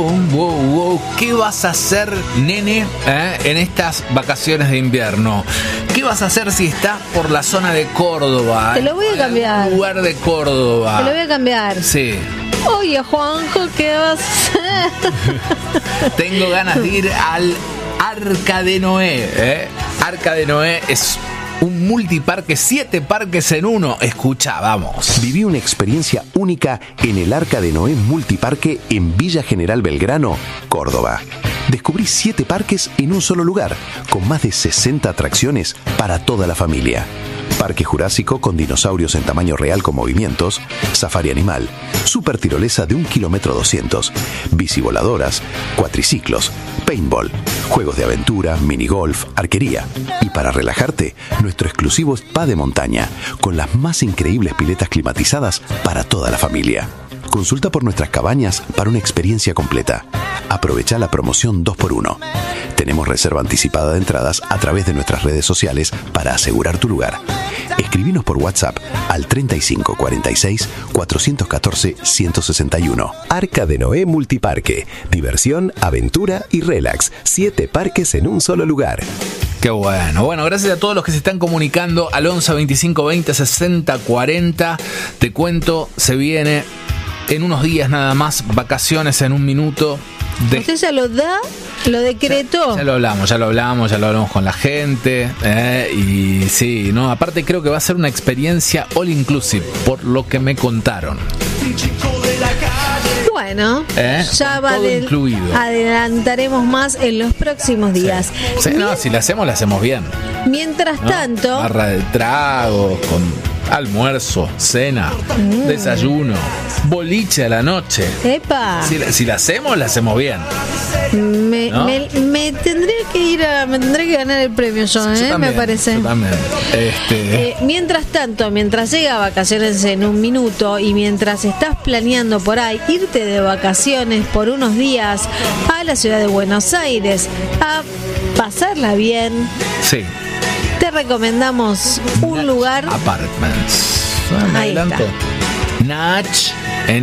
Wow. ¿Qué vas a hacer, nene, en estas vacaciones de invierno? ¿Qué vas a hacer si estás por la zona de Córdoba? Te lo voy a cambiar. En lugar de Córdoba. Te lo voy a cambiar. Sí. Oye, Juanjo, ¿qué vas a hacer? Tengo ganas de ir al Arca de Noé. Arca de Noé es un multiparque, 7 parques en uno. Escucha, vamos. Viví una experiencia única en el Arca de Noé Multiparque en Villa General Belgrano, Córdoba. Descubrí 7 parques en un solo lugar, con más de 60 atracciones para toda la familia. Parque Jurásico con dinosaurios en tamaño real con movimientos, safari animal, super tirolesa de 1,2 kilómetros, bicivoladoras, cuatriciclos, paintball, juegos de aventura, minigolf, arquería. Y para relajarte, nuestro exclusivo spa de montaña, con las más increíbles piletas climatizadas para toda la familia. Consulta por nuestras cabañas para una experiencia completa. Aprovecha la promoción 2x1. Tenemos reserva anticipada de entradas a través de nuestras redes sociales para asegurar tu lugar. Escribinos por WhatsApp al 35 46 414 161. Arca de Noé Multiparque. Diversión, aventura y relax. 7 parques en un solo lugar. Qué bueno. Bueno, gracias a todos los que se están comunicando al 11 25 20 60 40. Te cuento, se viene en unos días nada más, vacaciones en un minuto. ¿Usted ya lo da? ¿Lo decretó? Ya lo hablamos con la gente. Y sí, no, aparte creo que va a ser una experiencia all inclusive, por lo que me contaron. Bueno, ya va incluido. Adelantaremos más en los próximos días. Sí, no, si la hacemos bien. Mientras tanto, barra de tragos, con almuerzo, cena, desayuno, boliche a la noche. ¡Epa! Si la hacemos bien. Me tendré que ir me tendré que ganar el premio yo también, me parece. Yo también. Mientras tanto, mientras llega vacaciones en un minuto y mientras estás planeando por ahí irte de vacaciones por unos días a la ciudad de Buenos Aires a pasarla bien. Sí. Te recomendamos un lugar. Apartments. Ahí está. Naach,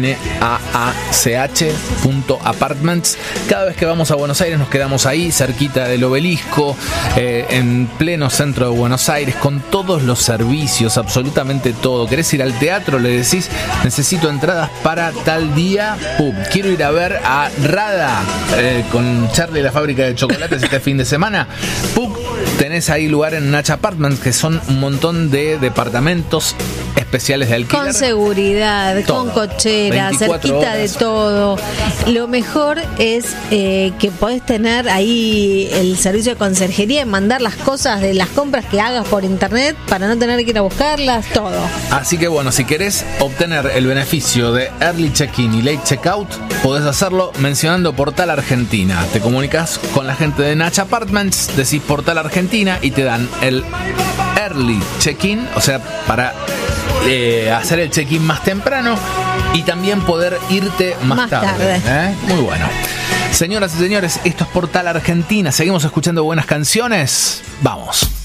NAACH.apartments. Cada vez que vamos a Buenos Aires nos quedamos ahí, cerquita del Obelisco, en pleno centro de Buenos Aires, con todos los servicios, absolutamente todo. ¿Querés ir al teatro? Le decís, necesito entradas para tal día. Quiero ir a ver a Rada con Charlie y la fábrica de chocolates este fin de semana. Tenés ahí lugar en Naach Apartments, que son un montón de departamentos especiales de alquiler. Con seguridad, todo, con cochera, cerquita horas. De todo. Lo mejor es que podés tener ahí el servicio de conserjería y mandar las cosas de las compras que hagas por internet para no tener que ir a buscarlas, todo. Así que bueno, si querés obtener el beneficio de Early Check-in y Late Checkout, podés hacerlo mencionando Portal Argentina. Te comunicas con la gente de Naach Apartments, decís Portal Argentina y te dan el Early Check-in, o sea, para hacer el check-in más temprano y también poder irte más tarde. Muy bueno. Señoras y señores, esto es Portal Argentina. Seguimos escuchando buenas canciones. Vamos.